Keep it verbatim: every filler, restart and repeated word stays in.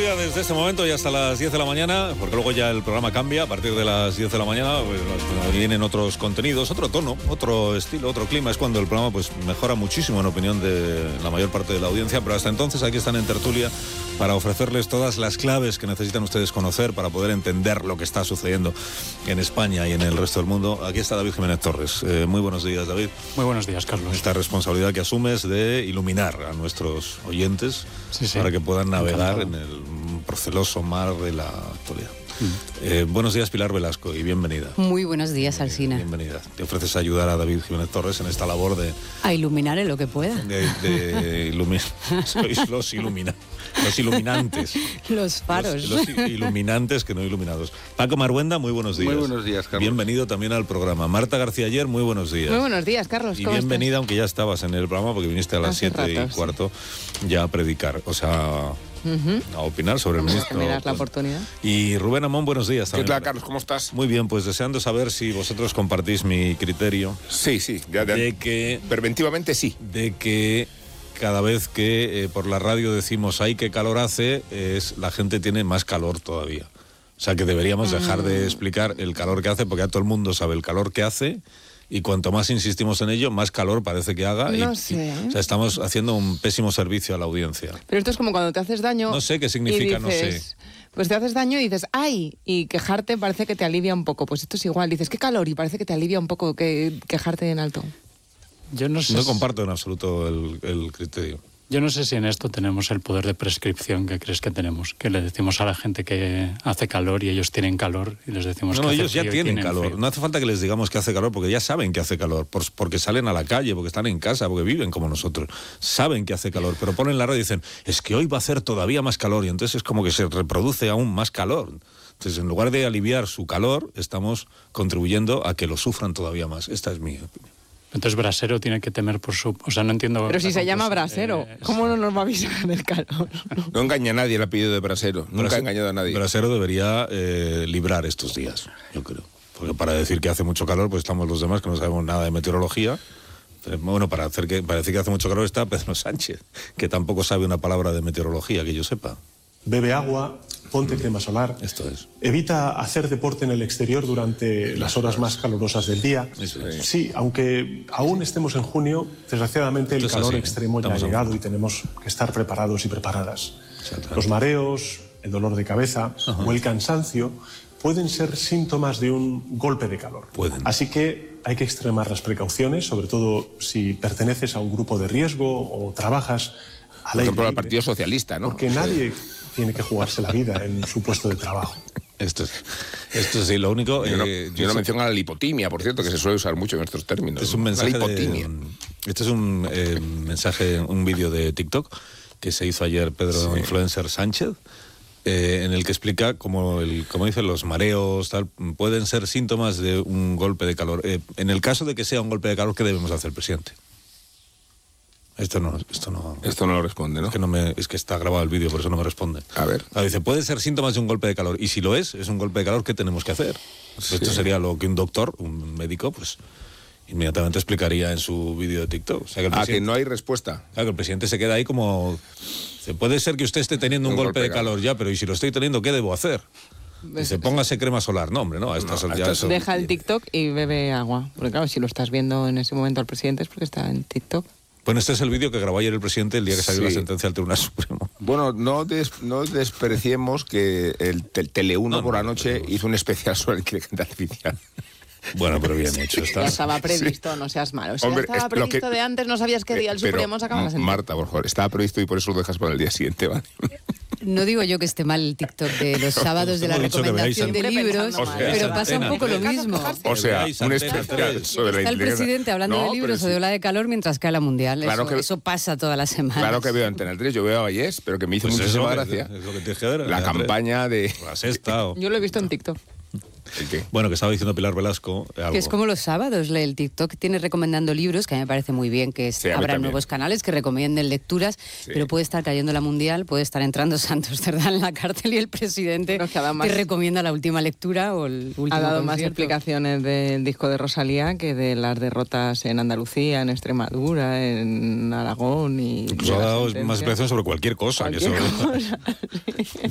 tertulia desde este momento y hasta las diez de la mañana, porque luego ya el programa cambia. A partir de las diez de la mañana pues, vienen otros contenidos, otro tono, otro estilo, otro clima. Es cuando el programa pues mejora muchísimo en opinión de la mayor parte de la audiencia, pero hasta entonces aquí están en tertulia para ofrecerles todas las claves que necesitan ustedes conocer para poder entender lo que está sucediendo en España y en el resto del mundo. Aquí está David Jiménez Torres. Eh, muy buenos días, David. Muy buenos días, Carlos. Esta responsabilidad que asumes de iluminar a nuestros oyentes sí, sí. para que puedan navegar Encantado. en el proceloso mar de la actualidad. Mm. Eh, buenos días, Pilar Velasco, y bienvenida. Muy buenos días, Alsina. Eh, bienvenida. Te ofreces ayudar a David Jiménez Torres en esta labor de... A iluminar en lo que pueda. De, de iluminar. Sois los, ilumina, los iluminantes. Los faros. Los, los iluminantes que no iluminados. Paco Maruenda, muy buenos días. Muy buenos días, Carlos. Bienvenido también al programa. Marta García Ayer, muy buenos días. Muy buenos días, Carlos. Y ¿Cómo bienvenida, estás? aunque ya estabas en el programa, porque viniste a las Hace siete y rato, cuarto ya a predicar. O sea... Uh-huh. a opinar sobre el ministro. Me das la oportunidad. Y Rubén Amón, buenos días. ¿Qué tal, Carlos? ¿Cómo estás? Muy bien, pues deseando saber si vosotros compartís mi criterio. Sí, sí. Ya, ya. De que... Preventivamente sí. De que cada vez que eh, por la radio decimos ¡ay, qué calor hace!, es, la gente tiene más calor todavía. O sea, que deberíamos dejar mm. de explicar el calor que hace, porque ya todo el mundo sabe el calor que hace... Y cuanto más insistimos en ello, más calor parece que haga. No y, sé. y, o sea, estamos haciendo un pésimo servicio a la audiencia. Pero esto es como cuando te haces daño. No sé qué significa, dices, no sé. Pues te haces daño y dices, ¡ay! Y quejarte parece que te alivia un poco. Pues esto es igual. Dices, ¡qué calor! Y parece que te alivia un poco que quejarte en alto. Yo no sé. No si... comparto en absoluto el, el criterio. Yo no sé si en esto tenemos el poder de prescripción que crees que tenemos, que le decimos a la gente que hace calor y ellos tienen calor y les decimos no, que no, hace ellos ya frío y tienen, tienen calor. frío. No hace falta que les digamos que hace calor porque ya saben que hace calor, por, porque salen a la calle, porque están en casa, porque viven como nosotros. Saben que hace calor, pero ponen la radio y dicen, es que hoy va a hacer todavía más calor y entonces es como que se reproduce aún más calor. Entonces, en lugar de aliviar su calor, estamos contribuyendo a que lo sufran todavía más. Esta es mi opinión. Entonces Brasero tiene que temer por su... O sea, no entiendo... Pero si se llama Brasero, eh, ¿cómo no nos va a avisar del calor? No engaña a nadie el apellido de Brasero. Nunca Brase- ha engañado a nadie. Brasero debería eh, librar estos días, yo creo. Porque para decir que hace mucho calor, pues estamos los demás que no sabemos nada de meteorología. Pero, bueno, para, hacer que, para decir que hace mucho calor está Pedro Sánchez, que tampoco sabe una palabra de meteorología, que yo sepa. Bebe agua, ponte crema solar. Esto es. Evita hacer deporte en el exterior durante las horas más calurosas del día. Eso es. Sí, aunque aún estemos en junio, desgraciadamente el Esto es calor así, ¿eh? extremo ya ha Estamos en llegado junio. y tenemos que estar preparados y preparadas. Exacto. Los mareos, el dolor de cabeza Ajá. o el cansancio pueden ser síntomas de un golpe de calor. Pueden. Así que hay que extremar las precauciones, sobre todo si perteneces a un grupo de riesgo o trabajas al Por aire ejemplo, al libre. Partido Socialista, ¿no? Porque nadie tiene que jugarse la vida en su puesto de trabajo. Esto es, esto es sí, lo único... Yo no, eh, yo no sé- menciono a la lipotimia, por cierto, que se suele usar mucho en estos términos. Este es un La mensaje lipotimia. de, este es un eh, mensaje, un vídeo de TikTok que se hizo ayer Pedro Sí. Influencer Sánchez, eh, en el que explica cómo, el, como dicen, los mareos tal, pueden ser síntomas de un golpe de calor. Eh, en el caso de que sea un golpe de calor, ¿qué debemos hacer, presidente? Esto no, esto no. Esto no lo responde, ¿no? Es que, no me, es que está grabado el vídeo, por eso no me responde. A ver. Ah, dice, puede ser síntomas de un golpe de calor. Y si lo es, es un golpe de calor, ¿qué tenemos que hacer? Sí. Esto sería lo que un doctor, un médico, pues inmediatamente explicaría en su vídeo de TikTok. O sea, que el Ah, que presidente, no hay respuesta. claro, que el presidente se queda ahí como... dice, puede ser que usted esté teniendo un, golpe, de calor, ya, pero ¿y si lo estoy teniendo, qué debo hacer? Dice, póngase crema solar. No, hombre, no, a estas No, a ya estas- eso- Deja el TikTok y bebe agua. Porque claro, si lo estás viendo en ese momento al presidente es porque está en TikTok. Bueno, este es el vídeo que grabó ayer el presidente el día que salió Sí. la sentencia del Tribunal Supremo. Bueno, no, des- no despreciemos que el te- Tele uno No, por no, la no, noche no. hizo un especial sobre la inteligencia artificial. Bueno, pero bien hecho está. Ya estaba previsto, no seas malo. Si Hombre, ya estaba es lo previsto que- de antes, no sabías qué día el Eh, pero, Supremo sacaba la sentencia. Marta, por favor, estaba previsto y por eso lo dejas para el día siguiente, ¿vale? No digo yo que esté mal el TikTok de los sábados de la Hemos dicho que veáis recomendación de Siempre libros, pensando mal. pero O sea, pasa un antena poco lo tres. mismo. O sea, Veáis un Antena especial tres. sobre la Está el inteligencia. presidente hablando No, de pero libros o sí. de ola de calor mientras cae la mundial. Claro eso, que- eso pasa todas las semanas. Claro que veo Antena tres, yo veo a Vallés, pero que me hizo Pues muchísima eso, gracia. Es lo que tienes que ver. La Antena tres. campaña de... La sexta o... Yo lo he visto en TikTok. ¿El qué? Bueno, que estaba diciendo Pilar Velasco algo. Que es como los sábados, le- el TikTok tiene recomendando libros, que a mí me parece muy bien que Sí, a mí habrá también. nuevos canales que recomienden lecturas, Sí. pero puede estar cayendo la mundial, puede estar entrando Santos Cerdán en la cárcel y el presidente Creo que ha dado más- te recomienda la última lectura o el último Ha dado más concierto. explicaciones del disco de Rosalía que de las derrotas en Andalucía, en Extremadura, en Aragón y... Incluso de ha la dado sentencia. más explicaciones sobre cualquier cosa. que Cualquier eso- cosa.